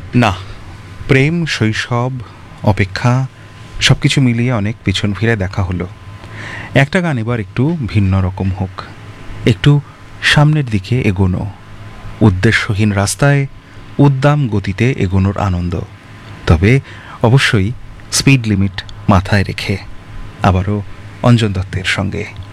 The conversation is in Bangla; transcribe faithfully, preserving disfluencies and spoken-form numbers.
না, প্রেম, শৈশব, অপেক্ষা সব কিছু মিলিয়ে অনেক পিছন ফিরে দেখা হলো। একটা গান এবার একটু ভিন্ন রকম হোক, একটু সামনের দিকে এগোনো, উদ্দেশ্যহীন রাস্তায় উদ্দাম গতিতে এগোনোর আনন্দ, তবে অবশ্যই স্পিড লিমিট মাথায় রেখে। আবারও অঞ্জন দত্তের সঙ্গে।